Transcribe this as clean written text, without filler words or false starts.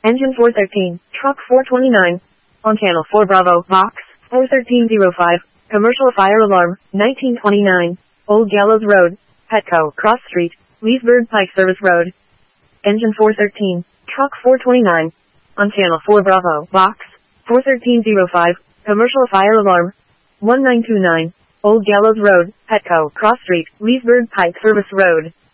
Engine 413, Truck 429. On Channel 4 Bravo, Box 41305. Commercial fire alarm, 1929. Old Gallows Road, Petco, Cross Street, Leesburg Pike Service Road. Engine 413, Truck 429. On Channel 4 Bravo, Box 41305. Commercial fire alarm, 1929. Old Gallows Road, Petco, Cross Street, Leesburg Pike Service Road.